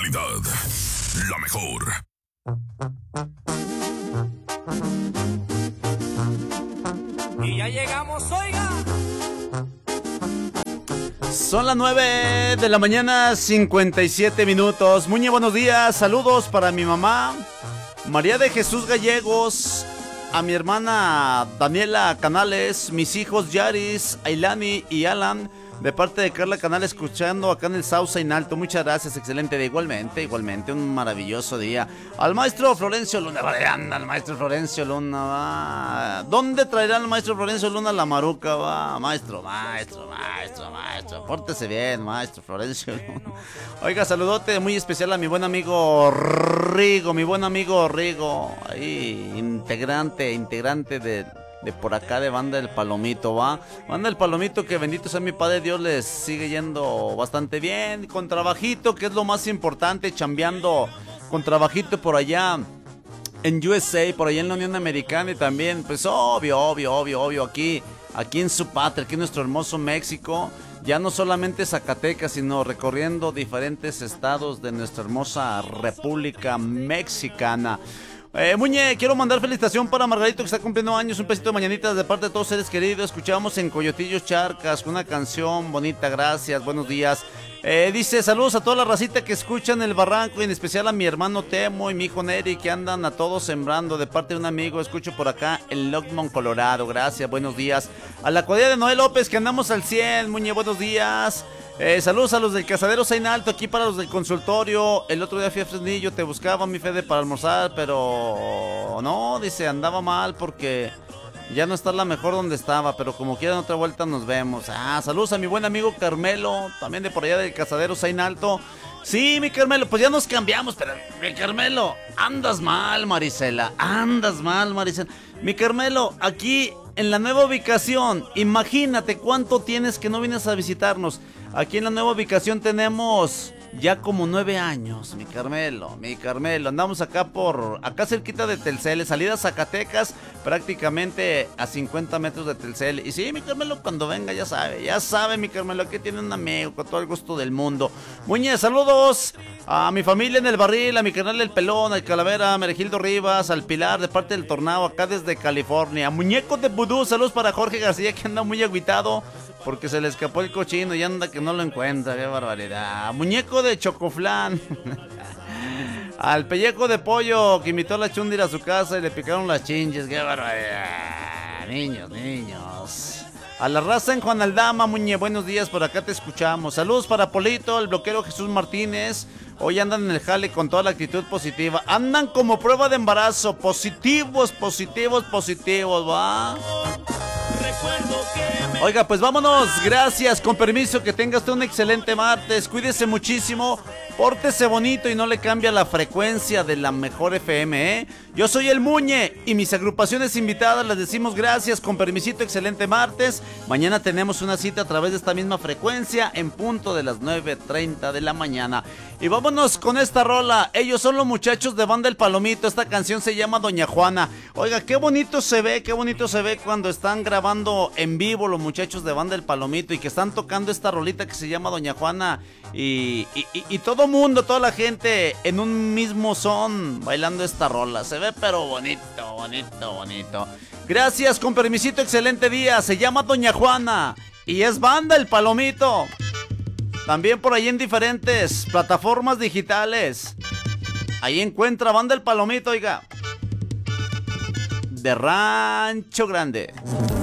calidad, la mejor. Y ya llegamos, oiga. Son las 9 de la mañana, 57 minutos. Muñe, buenos días. Saludos para mi mamá, María de Jesús Gallegos, a mi hermana Daniela Canales, mis hijos Yaris, Ailani y Alan, de parte de Carla Canales, escuchando acá en el Sausa en Alto. Muchas gracias, excelente día. Igualmente, un maravilloso día. Al maestro Florencio Luna, anda el maestro Florencio Luna, va. ¿Dónde traerá el maestro Florencio Luna la maruca? Va, maestro. Pórtese bien, maestro Florencio Luna. Oiga, saludote muy especial a mi buen amigo Rigo, ahí, integrante de por acá de Banda del Palomito, va. Banda del Palomito, que bendito sea mi Padre Dios, les sigue yendo bastante bien, con trabajito, que es lo más importante, chambeando con trabajito por allá en USA, por allá en la Unión Americana, y también, pues obvio, aquí en su patria, aquí en nuestro hermoso México, ya no solamente Zacatecas, sino recorriendo diferentes estados de nuestra hermosa República Mexicana. Muñe, quiero mandar felicitación para Margarito, que está cumpliendo años. Un besito de mañanitas de parte de todos seres queridos. Escuchamos en Coyotillos Charcas con una canción bonita, gracias, buenos días. Dice, saludos a toda la racita que escuchan El Barranco, y en especial a mi hermano Temo y mi hijo Neri, que andan a todos sembrando, de parte de un amigo. Escucho por acá en Lockmont, Colorado. Gracias, buenos días. A la cuadrilla de Noel López, que andamos al 100. Muñe, buenos días. Saludos a los del Cazadero Sain Alto, aquí para los del consultorio. El otro día fui a Fresnillo, te buscaba, mi Fede, para almorzar, pero no, dice, andaba mal porque ya no está la mejor donde estaba, pero como quieran otra vuelta nos vemos. Saludos a mi buen amigo Carmelo, también de por allá del Cazadero Sain Alto. Sí, mi Carmelo, pues ya nos cambiamos, pero mi Carmelo, andas mal, Marisela. Mi Carmelo, aquí en la nueva ubicación, imagínate cuánto tienes que no vienes a visitarnos. Aquí en la nueva ubicación tenemos ya como 9 años, mi Carmelo. Andamos acá cerquita de Telcel, salida a Zacatecas, prácticamente a 50 metros de Telcel. Y sí, mi Carmelo, cuando venga ya sabe, mi Carmelo, aquí tiene un amigo con todo el gusto del mundo. Muñe, saludos a mi familia en el Barril, a mi canal El Pelón, al Calavera, a Meregildo Rivas, al Pilar, de parte del Tornado, acá desde California. Muñeco de Vudú, saludos para Jorge García, que anda muy agüitado porque se le escapó el cochino y anda que no lo encuentra. ¡Qué barbaridad! Muñeco de Chocoflán. Al Pellejo de Pollo, que invitó a la Chundira a su casa y le picaron las chinches. ¡Qué barbaridad! Niños. A la raza en Juan Aldama, Muñe, buenos días, por acá te escuchamos. Saludos para Polito, el bloquero Jesús Martínez. Hoy andan en el jale con toda la actitud positiva. Andan como prueba de embarazo. Positivos, ¿va? Oiga, pues vámonos, gracias, con permiso, que tenga usted un excelente martes, cuídese muchísimo, pórtese bonito y no le cambia la frecuencia de la mejor FM, ¿eh? Yo soy el Muñe y mis agrupaciones invitadas les decimos gracias, con permisito, excelente martes. Mañana tenemos una cita a través de esta misma frecuencia en punto de las 9:30 de la mañana. Y vámonos con esta rola. Ellos son los muchachos de Banda El Palomito. Esta canción se llama Doña Juana. Oiga, qué bonito se ve cuando están grabando en vivo los muchachos de Banda El Palomito y que están tocando esta rolita que se llama Doña Juana. Y todo mundo, toda la gente en un mismo son bailando esta rola. Se ve pero bonito. Gracias, con permisito, excelente día. Se llama Doña Juana y es Banda El Palomito. También por ahí en diferentes plataformas digitales. Ahí encuentra Banda El Palomito, oiga. De Rancho Grande.